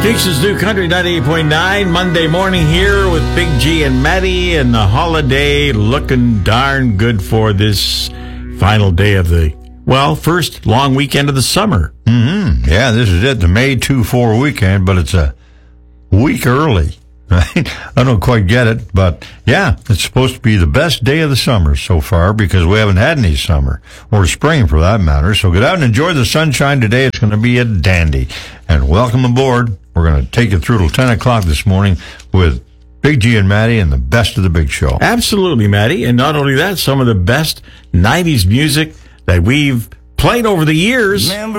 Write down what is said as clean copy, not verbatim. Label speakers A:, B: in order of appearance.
A: Dixon's New Country 98.9, Monday morning here with Big G and Maddie, and the holiday looking darn good for this final day of the, first long weekend of the summer.
B: Mm-hmm. Yeah, this is it, the May 2-4 weekend, but it's a week early, right? I don't quite get it, but yeah, it's supposed to be the best day of the summer so far because we haven't had any summer, or spring for that matter. So get out and enjoy the sunshine today. It's going to be a dandy. And welcome aboard. We're going to take you through till 10 o'clock this morning with Big G and Maddie and the best of the Big Show.
A: Absolutely, Maddie. And not only that, some of the best 90s music that we've played over the years.